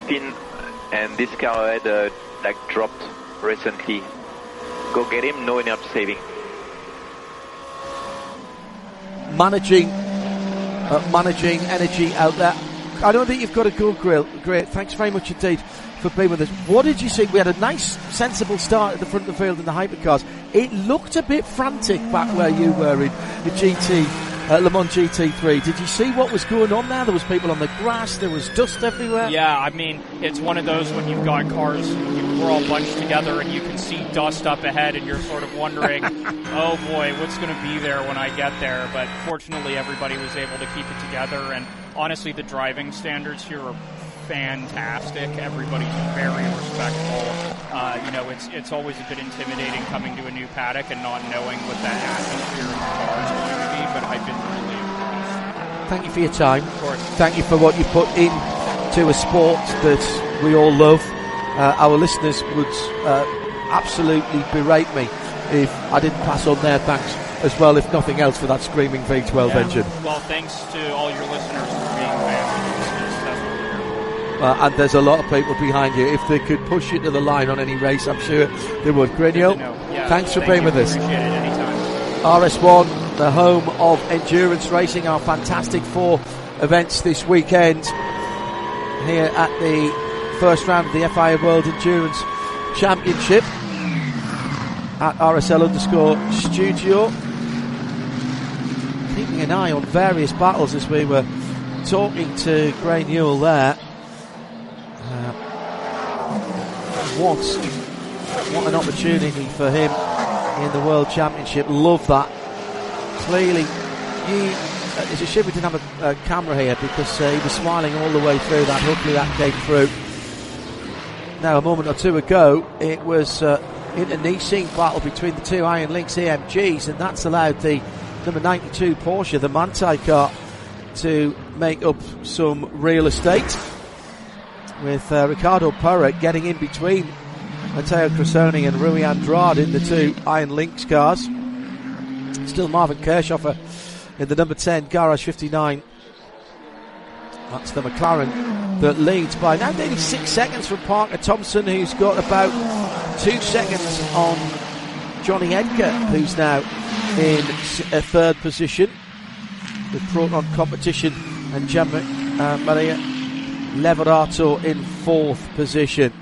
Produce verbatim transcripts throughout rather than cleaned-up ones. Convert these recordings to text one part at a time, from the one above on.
fifteen, and this car had uh, like dropped recently. Go get him, no energy saving. Managing, uh, managing energy out there. I don't think you've got a good grill. Great, thanks very much indeed for being with us. What did you see? We had a nice, sensible start at the front of the field in the hypercars. It looked a bit frantic back where you were in the G T, uh, Le Mans G T three. Did you see what was going on there? There was people on the grass, there was dust everywhere. Yeah, I mean, it's one of those when you've got cars, we're all bunched together and you can see dust up ahead and you're sort of wondering, oh boy, what's going to be there when I get there? But fortunately, everybody was able to keep it together, and honestly, the driving standards here are fantastic. Everybody's very respectful. Uh, you know, it's it's always a bit intimidating coming to a new paddock and not knowing what that atmosphere in the car is going to be, but I've been really impressed. Thank you for your time. Of course. Thank you for what you put into a sport that we all love. Uh, our listeners would uh, absolutely berate me if I didn't pass on their thanks as well, if nothing else, for that screaming V twelve yeah. engine. Well, thanks to all your listeners for being fans. Uh, and there's a lot of people behind you. If they could push you to the line on any race, I'm sure they would. Grenier, yeah, thanks for thank being you. with us. Appreciate it anytime. R S one, the home of endurance racing, our Fantastic Four events this weekend here at the first round of the F I A World Endurance Championship at R S L underscore studio. Keeping an eye on various battles as we were talking to Gray Newell there. Uh, what, what an opportunity for him in the World Championship. Love that. Clearly, you, uh, it's a shame we didn't have a, a camera here, because uh, he was smiling all the way through that. Hopefully that came through. Now, a moment or two ago, it was uh, internecine battle between the two Iron Lynx A M Gs, and that's allowed the number ninety-two Porsche, the Manthey car, to make up some real estate, with uh, Ricardo Porra getting in between Matteo Cressoni and Rui Andrade in the two Iron Lynx cars. Still Marvin Kirchhofer in the number ten Garage fifty-nine. That's the McLaren that leads by now nearly six seconds from Parker Thompson, who's got about two seconds on Johnny Edgar, who's now in a third position, with Proton Competition and Gian uh, Maria Leverato in fourth position.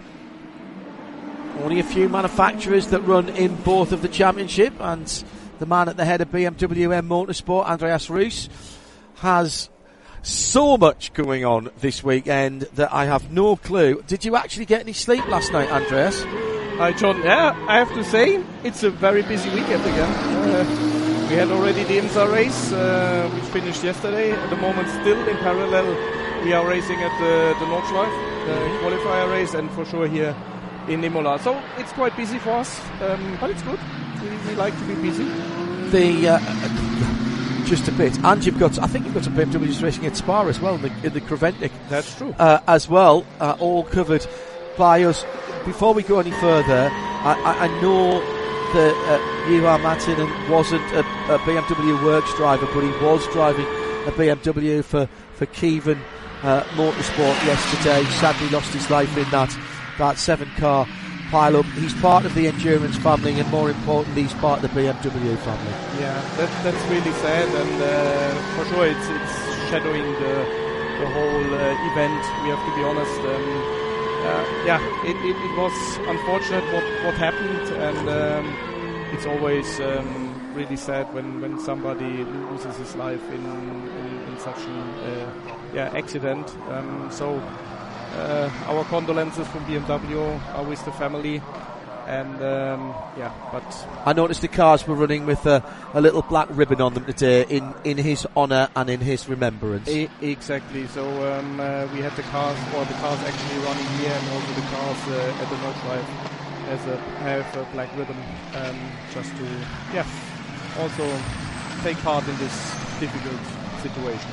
Only a few manufacturers that run in both of the championship, and the man at the head of B M W M Motorsport, Andreas Russ, has so much going on this weekend that I have no clue. Did you actually get any sleep last night, Andreas? Hi, John. Yeah, I have to say, it's a very busy weekend again. Uh, we had already the IMSA race, uh, which finished yesterday. At the moment, still in parallel, we are racing at the, the Nordschleife, the qualifier race, and for sure here in Imola. So it's quite busy for us, um, but it's good. We, we like to be busy. The uh, just a bit, and you've got, I think you've got some B M Ws racing at Spa as well in the, in the Creventic. That's true. Uh, as well, uh, all covered by us. Before we go any further, I, I, I know that uh, Juha Mattinen wasn't a, a B M W works driver, but he was driving a B M W for for Kievan uh, Motorsport yesterday. Sadly lost his life in that that seven car pile-up. He's part of the endurance family, and more importantly, he's part of the B M W family. Yeah, that, that's really sad, and uh, for sure it's, it's shadowing the, the whole uh, event, we have to be honest. Um, uh, yeah, it, it, it was unfortunate what, what happened, and um, it's always um, really sad when, when somebody loses his life in, in, in such an uh, yeah, accident. Um, so Uh, our condolences from B M W are with the family, and um, yeah, but I noticed the cars were running with a, a little black ribbon on them today in, in his honour and in his remembrance. E- exactly. So um, uh, we had the cars, or the cars actually running here, and also the cars uh, at the Nordschleife as a have a black ribbon, um, just to yeah, also take part in this difficult situation.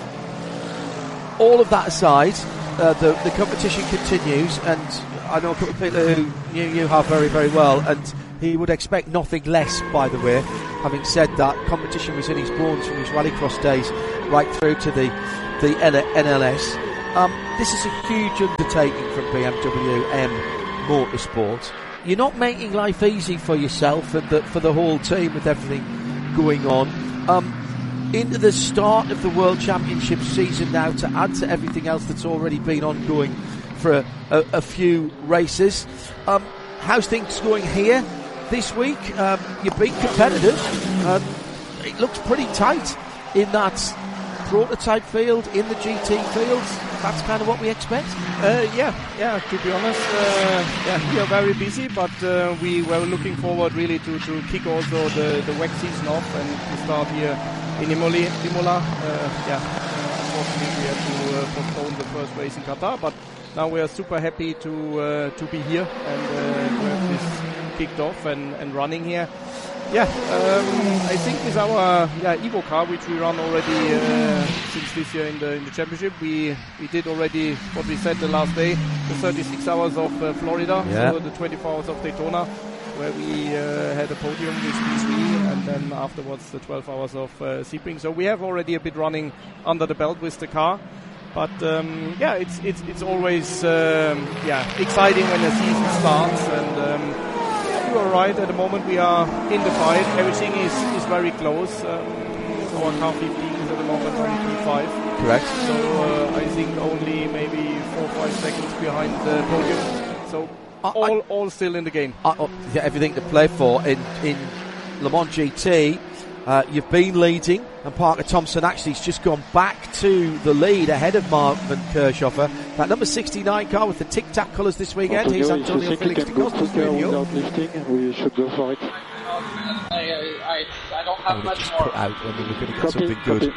All of that aside, uh, the, the competition continues, and I know a couple of people who knew you have very, very well, and he would expect nothing less, by the way. Having said that, competition was in his bones from his rallycross days right through to the, the N L S. Um, this is a huge undertaking from B M W M Motorsport. You're not making life easy for yourself and the, for the whole team with everything going on. Um, into the start of the World Championship season now, to add to everything else that's already been ongoing for a, a, a few races. Um, how's things going here this week? Um, you've been competitive. Um, it looks pretty tight in that prototype field, in the G T fields. That's kind of what we expect. Uh, yeah, yeah. To be honest, uh, yeah, we are very busy, but uh, we were looking forward really to, to kick also the the W E C season off and to start here in Imola. Imola. Uh, yeah, uh, unfortunately we had to uh, postpone the first race in Qatar, but now we are super happy to uh, to be here and uh, to have this kicked off and, and running here. Yeah, um, I think with our yeah, Evo car, which we run already uh, since this year in the in the championship, we we did already what we said the last day, the thirty-six hours of uh, Florida, yeah. So the twenty-four hours of Daytona, where we uh, had a podium with P three, and then afterwards the twelve hours of uh, Sebring. So we have already a bit running under the belt with the car. But um, yeah, it's it's it's always um, yeah exciting when the season starts, and um, yeah, you are right. At the moment, we are in the fight. Everything is, is very close. Um, our car fifteen is at the moment on P five. Correct. So uh, I think only maybe four or five seconds behind the podium. So I, all I, all still in the game. I, I, yeah, everything to play for in in Le Mans G T. Uh, you've been leading, and Parker Thompson actually has just gone back to the lead ahead of Marvin Kirchhofer. That number sixty-nine car with the Tic Tac colours this weekend. He's Antonio Felix de Costa's radio. We should go for it. I, I, I don't have oh, much just more. Put out when we were going to get something good.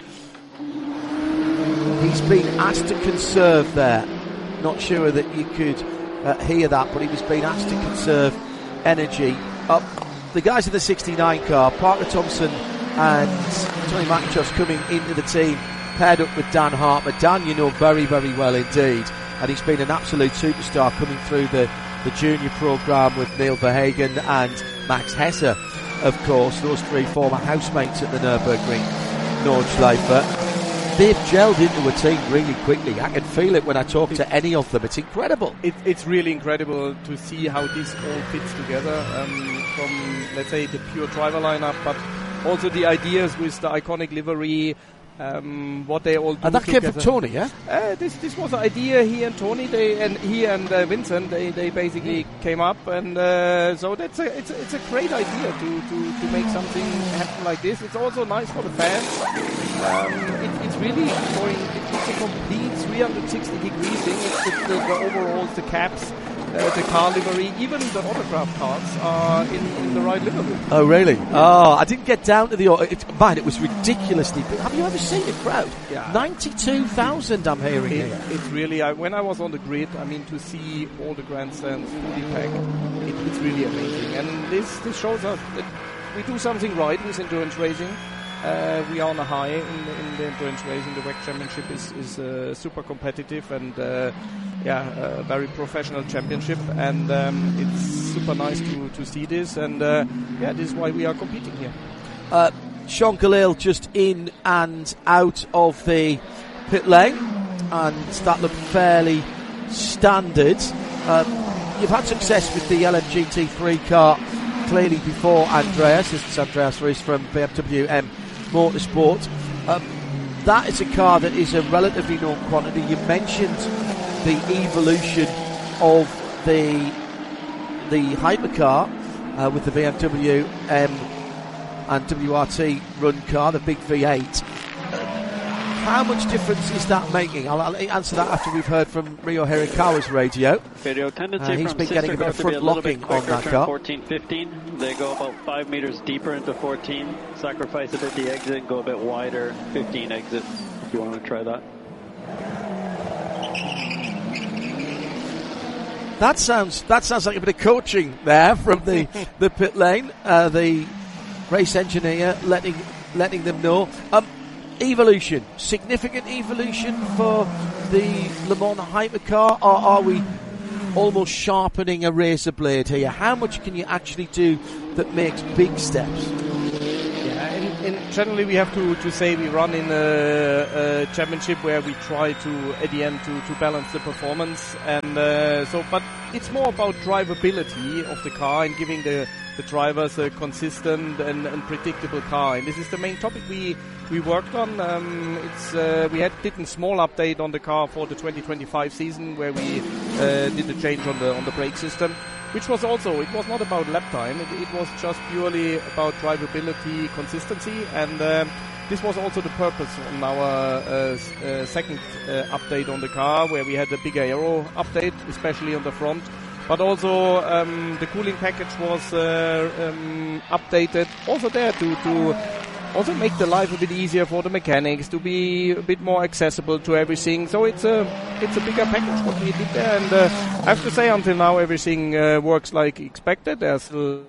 He's been asked to conserve there. Not sure that you could uh, hear that, but he was being asked to conserve energy. Up. The guys in the sixty-nine car, Parker Thompson and Tony Makichos coming into the team, paired up with Dan Hartman. Dan, you know very, very well indeed, and he's been an absolute superstar coming through the, the junior programme with Neil Verhagen and Max Hesse, of course, those three former housemates at the Nürburgring Nordschleife. They've gelled into a team really quickly. I can feel it when I talk to any of them. It's incredible. It, it's really incredible to see how this all fits together, um, from, let's say, the pure driver lineup, but also the ideas with the iconic livery, um, what they all do. And that together. came from Tony, yeah? Uh, this this was an idea. He and Tony, they and he and uh, Vincent, they, they basically came up, and uh, so that's a it's a, it's a great idea to, to, to make something happen like this. It's also nice for the fans. Um, it, it's really going. It, it's a complete three hundred sixty degree thing. It's the, the, the overalls, the caps. Uh, the car livery, even the autograph cards are in, in the right livery. Oh, really? Oh, I didn't get down to the... It, man, it was ridiculously big. Have you ever seen a crowd? Yeah. ninety-two thousand, I'm hearing it, here. It's really... I, when I was on the grid, I mean, to see all the grandstands fully packed, it, it's really amazing. And this, this shows us that we do something right with endurance racing. Uh, we are on a high in, in the endurance racing. The W E C Championship is, is uh, super competitive and uh, yeah, a very professional championship, and um, it's super nice to, to see this, and uh, yeah, this is why we are competing here. Uh, Sean Khalil just in and out of the pit lane, and that looked fairly standard. Uh, you've had success with the L M G T three car clearly before Andreas. This is Andreas Rees from B M W M Motorsport. Um, that is a car that is a relatively known quantity. You mentioned the evolution of the the hypercar uh, with the B M W M and W R T run car, the big V eight. How much difference is that making? I'll, I'll answer that after we've heard from Rio Hirakawa's radio. Radio tendency uh, he's from been getting a bit of front locking on that car. fourteen fifteen. They go about five meters deeper into fourteen, sacrifice a bit the exit, and go a bit wider. fifteen exit, if you want to try that. That sounds that sounds like a bit of coaching there from the, the pit lane. Uh, the race engineer letting letting them know. Um, Evolution, significant evolution for the Le Mans hypercar, or are we almost sharpening a razor blade here? How much can you actually do that makes big steps? Yeah, and in generally we have to, to say we run in a, a championship where we try to, at the end, to, to balance the performance. And uh, so, but it's more about drivability of the car and giving the, the drivers a consistent and, and predictable car. And this is the main topic we we worked on. Um, it's uh, we had did a small update on the car for the twenty twenty-five season where we uh, did a change on the on the brake system, which was also, it was not about lap time, it, it was just purely about drivability, consistency, and um, this was also the purpose on our uh, s- uh, second uh, update on the car, where we had a bigger aero update, especially on the front. But also um, the cooling package was uh, um, updated, also there to, to also make the life a bit easier for the mechanics, to be a bit more accessible to everything. So it's a it's a bigger package what we did there, and uh, I have to say until now everything uh, works like expected. There's still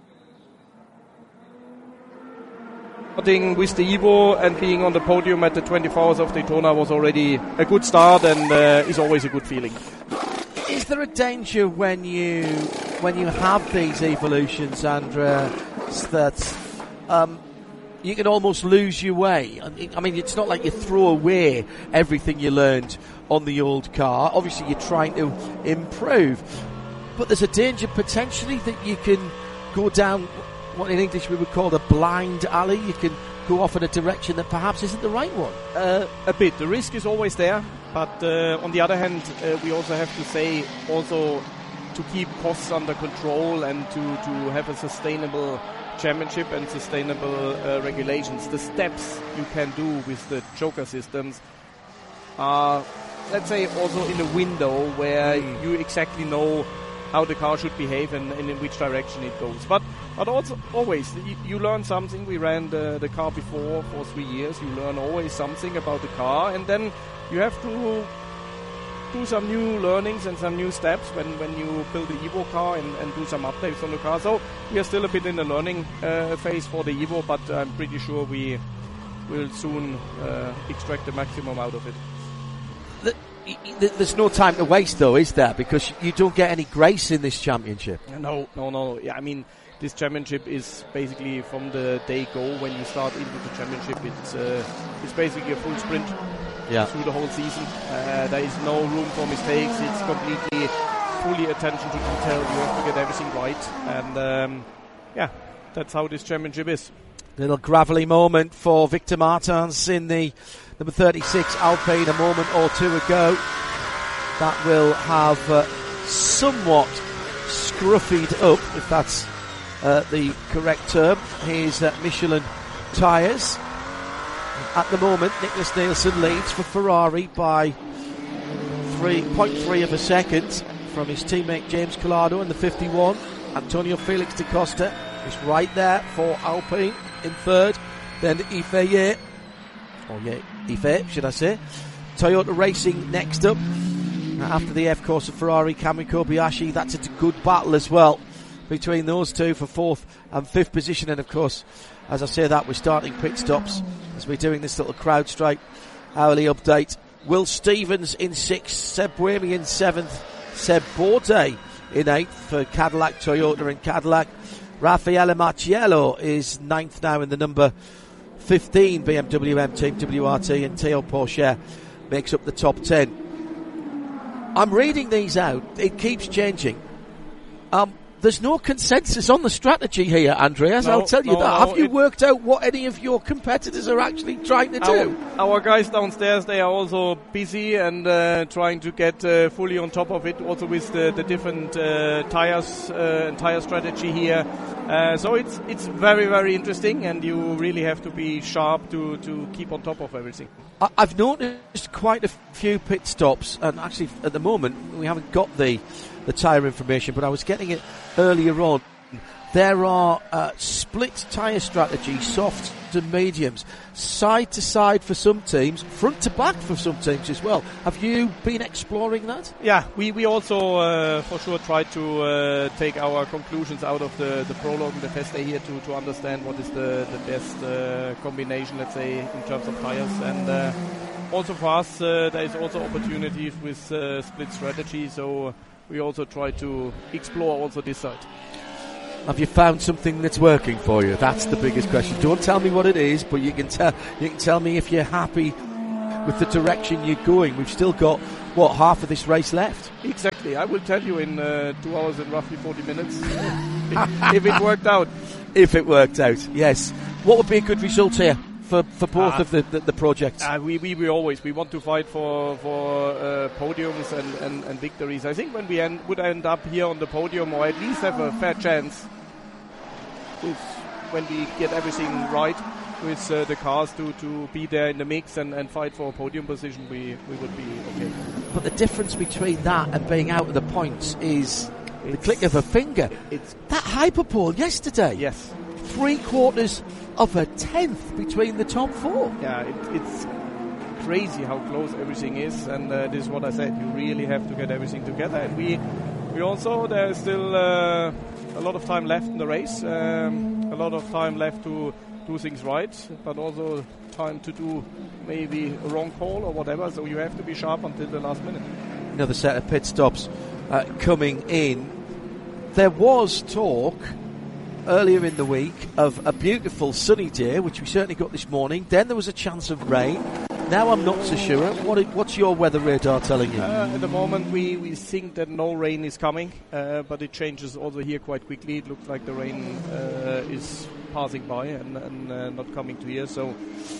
starting with the Evo and being on the podium at the twenty-four Hours of Daytona was already a good start, and uh, is always a good feeling. Is there a danger when you when you have these evolutions, Andrea, that um, you can almost lose your way? I mean, it's not like you throw away everything you learned on the old car. Obviously, you're trying to improve, but there's a danger potentially that you can go down what in English we would call a blind alley. You can go off in a direction that perhaps isn't the right one. Uh, a bit. The risk is always there, but uh, on the other hand, uh, we also have to say also to keep costs under control and to, to have a sustainable championship and sustainable uh, regulations. The steps you can do with the Joker systems are, let's say, also in a window where mm. you exactly know how the car should behave and, and in which direction it goes. But but also always you, you learn something. We ran the, the car before for three years. You learn always something about the car, and then you have to do some new learnings and some new steps when, when you build the Evo car and, and do some updates on the car. So we are still a bit in the learning uh, phase for the Evo, but I'm pretty sure we will soon uh, extract the maximum out of it. The, There's no time to waste, though, is there? Because you don't get any grace in this championship. No, no, no. Yeah, I mean, this championship is basically from the day go when you start into the championship. It's uh, it's basically a full sprint yeah. through the whole season. Uh, there is no room for mistakes. It's completely fully attention to detail. You have to get everything right, and um, yeah, that's how this championship is. Little gravelly moment for Victor Martins in the number thirty-six Alpine a moment or two ago. That will have uh, somewhat scruffied up, if that's uh, the correct term, his uh, Michelin tyres. At the moment, Nicholas Nielsen leads for Ferrari by three point three of a second from his teammate James Collado in the fifty-one. Antonio Felix da Costa is right there for Alpine in third. Then Yves, or yeah, Yves, should I say. Toyota Racing next up. After the F-Course of Ferrari, Kamui Kobayashi. That's a good battle as well between those two for fourth and fifth position. And of course, as I say that, we're starting pit stops as we're doing this little CrowdStrike hourly update. Will Stevens in sixth, Seb Buemi in seventh, Seb Bourdais in eighth for Cadillac, Toyota and Cadillac. Raffaele Marciello is ninth now in the number fifteen B M W M Team W R T, and Theo Pourchaire makes up the top ten. I'm reading these out. It keeps changing. Um, there's no consensus on the strategy here, Andreas. No, I'll tell you no, that. no, Have you it, worked out what any of your competitors are actually trying to our, do? Our guys downstairs, they are also busy and uh, trying to get uh, fully on top of it, also with the, the different uh, tires uh, and tire strategy here. Uh, so it's it's very, very interesting, and you really have to be sharp to, to keep on top of everything. I, I've noticed quite a few pit stops, and actually at the moment we haven't got the, the tyre information, but I was getting it earlier on. There are uh, split tyre strategies, softs and mediums, side to side for some teams, front to back for some teams as well. Have you been exploring that? Yeah, we, we also uh, for sure tried to uh, take our conclusions out of the, the prologue and the test day here to, to understand what is the, the best uh, combination, let's say, in terms of tyres. And uh, also for us, uh, there is also opportunities with uh, split strategy, so we also try to explore also this side. have you found something that's working for you? That's the biggest question. Don't tell me what it is, but you can tell you can tell me if you're happy with the direction you're going. We've still got, what, half of this race left? Exactly. I will tell you in uh, two hours and roughly forty minutes if, if it worked out. If it worked out, yes. What would be a good result here for, for both uh, of the, the, the projects? Uh, we, we, we always we want to fight for for uh, podiums and, and, and victories. I think when we end, would end up here on the podium, or at least have a fair chance, with when we get everything right with uh, the cars to, to be there in the mix and, and fight for a podium position, we, we would be okay. But the difference between that and being out of the points is it's, the click of a finger. It's that hyperpole yesterday. Yes. Three quarters of a tenth between the top four. Yeah, it, it's crazy how close everything is, and uh, this is what I said. You really have to get everything together, and we we also there's still uh, a lot of time left in the race, um, a lot of time left to do things right, but also time to do maybe a wrong call or whatever. So you have to be sharp until the last minute. Another set of pit stops uh, coming in. There was talk earlier in the week of a beautiful sunny day, which we certainly got this morning. Then there was a chance of rain. Now I'm not so sure. What, what's your weather radar telling you? Uh, at the moment we, we think that no rain is coming, uh, but it changes also here quite quickly. It looks like the rain uh, is passing by and, and uh, not coming to here. So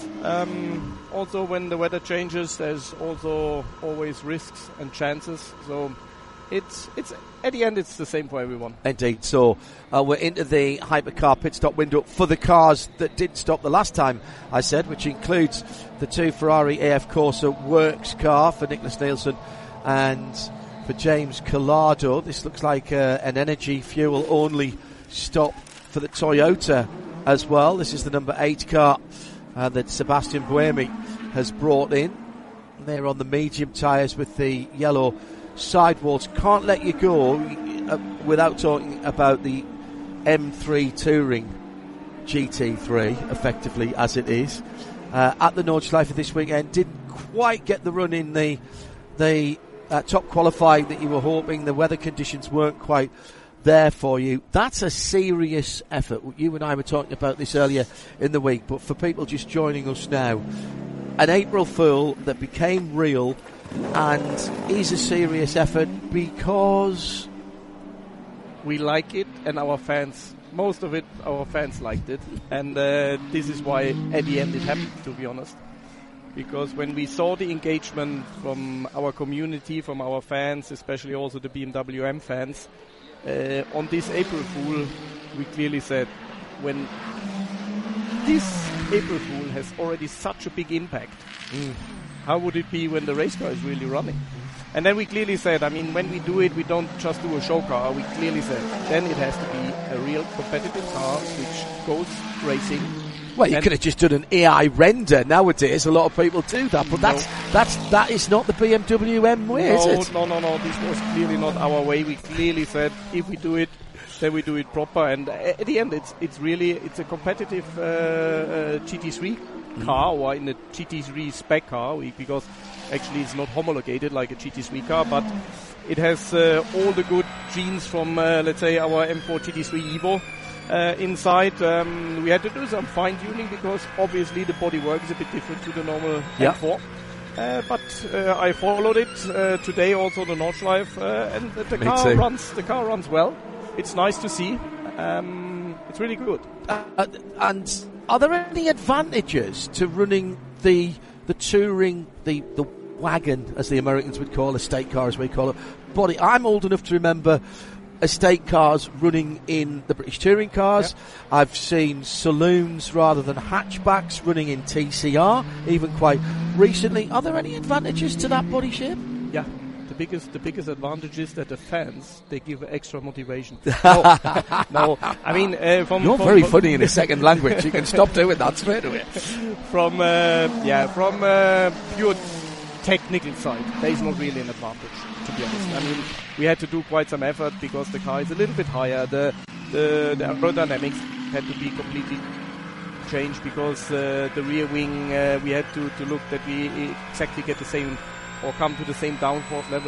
um, also when the weather changes, there's also always risks and chances. So It's it's at the end it's the same for everyone. Indeed. So uh, we're into the hypercar pit stop window for the cars that did stop the last time, I said, which includes the two Ferrari A F Corsa Works car for Nicholas Nielsen and for James Collado. This looks like uh, an energy fuel only stop for the Toyota as well. This is the number eight car uh, that Sebastian Buemi has brought in. They're on the medium tyres with the yellow sidewalls. Can't let you go uh, without talking about the M three Touring G T three, effectively as it is. Uh, at the Nordschleife this weekend, didn't quite get the run in the the uh, top qualifying that you were hoping. The weather conditions weren't quite there for you. That's a serious effort. You and I were talking about this earlier in the week, but for people just joining us now, an April Fool that became real and is a serious effort because we like it, and our fans, most of it, our fans liked it, and uh, this is why at the end it happened, to be honest. Because when we saw the engagement from our community, from our fans, especially also the B M W M fans, uh, on this April Fool, we clearly said, when this April Fool has already such a big impact, mm. how would it be when the race car is really running? And then we clearly said, I mean, when we do it, we don't just do a show car. We clearly said, then it has to be a real competitive car which goes racing. Well, you and could have just done an A I render. Nowadays, a lot of people do that, but no. that's that's that is not the B M W M way, no, is it? No, no, no. This was clearly not our way. We clearly said, if we do it, then we do it proper. And at the end, it's it's really it's a competitive uh, uh, G T three car, or in a G T three spec car, we, because actually it's not homologated like a G T three car, but it has uh, all the good genes from, uh, let's say, our M four G T three Evo uh, inside. Um, we had to do some fine-tuning because obviously the bodywork is a bit different to the normal yeah. M four. Uh, but uh, I followed it uh, today, also the Nordschleife, uh, and the, the car too. runs. The car runs well. It's nice to see. Um, it's really good. Uh, and are there any advantages to running the the touring, the the wagon, as the Americans would call, estate car as we call it, body? I'm old enough to remember estate cars running in the British touring cars. Yep. I've seen saloons rather than hatchbacks running in T C R, even quite recently. Are there any advantages to that body shape? Yeah. The biggest, the biggest advantage is that the fans, they give extra motivation. no, no, I mean, uh, from you're from, very from funny in a second language. You can stop doing that straight away. From uh, yeah, from uh, pure technical side, there is not really an advantage, to be honest. I mean, we had to do quite some effort because the car is a little bit higher. The the, the aerodynamics had to be completely changed because uh, the rear wing, uh, we had to, to look that we exactly get the same or come to the same downforce level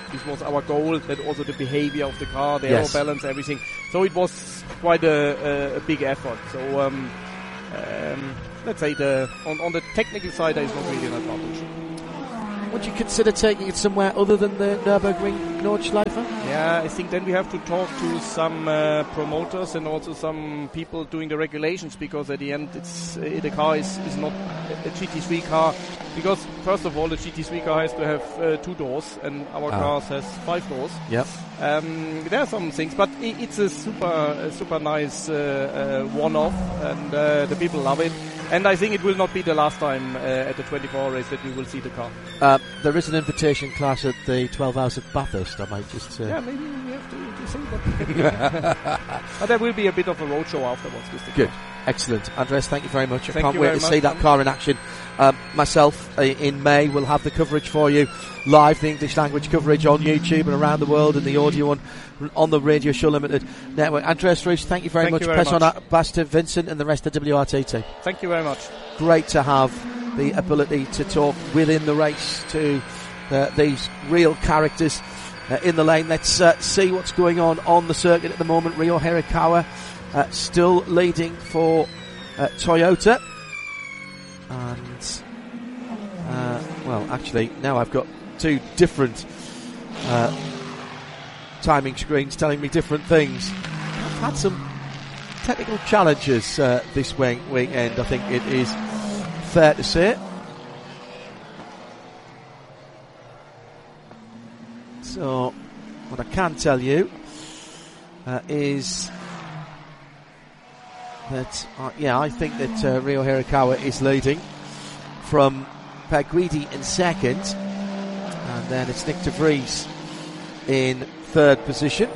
This was our goal, that also the behavior of the car, the Yes. aero balance, everything. So it was quite a, a, a big effort. So um, um, let's say the on, on the technical side, there is not really an advantage. Would you consider taking it somewhere other than the Nürburgring Nordschleife? Yeah, I think then we have to talk to some uh, promoters and also some people doing the regulations, because at the end it's uh, the car is, is not a G T three car, because first of all the G T three car has to have uh, two doors and our Ah. cars has five doors. Yep. Um, there are some things, but i it's a super a super nice uh, uh, one-off, and uh, the people love it. And I think it will not be the last time uh, at the twenty-four hour race that we will see the car. Uh, there is an invitation class at the twelve hours of Bathurst. I might just. Uh, Yeah, maybe we have to, to say that. But there will be a bit of a roadshow afterwards. With the Good. car. Excellent. Andres, thank you very much. I Thank can't you wait very to much, see that Tom. car in action. Um, myself, uh, in May, will have the coverage for you live, the English language coverage on YouTube and around the world, and the audio on, on the Radio Show Limited network. Andres Ruiz, thank you very Thank much. you very Pass on much. that pass to Vincent and the rest of W R T team. Thank you very much. Great to have the ability to talk within the race to uh, these real characters uh, in the lane. Let's uh, see what's going on on the circuit at the moment. Ryo Hirakawa uh, still leading for uh, Toyota. And, uh, well, actually, now I've got two different uh, timing screens telling me different things. I've had some technical challenges uh, this week- weekend, I think it is fair to say. So, what I can tell you uh, is that, uh, yeah, I think that uh, Ryo Hirakawa is leading from Per Guidi in second, and then it's Nick de Vries in third position.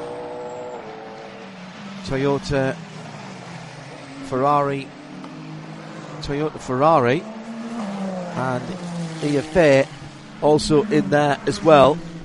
Toyota, Ferrari, Toyota, Ferrari, and E F A also in there as well.